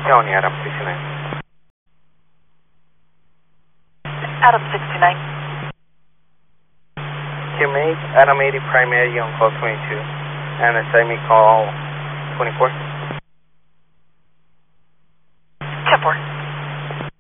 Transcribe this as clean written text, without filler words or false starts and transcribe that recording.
County, Adam 69. Adam 69. Teammate, Adam 80 primary on call 22. And assign me call 24. 10-4.